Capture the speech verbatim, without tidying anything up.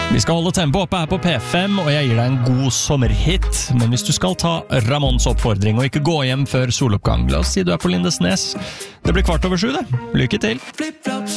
Vi skal holde tempo oppe her på P fem, og jeg gir deg en god sommerhit. Men hvis du skal ta Ramons oppfordring og ikke gå hjem før soloppgang, la oss si du er på Lindesnes. Det blir kvart over sju, det. Lykke til!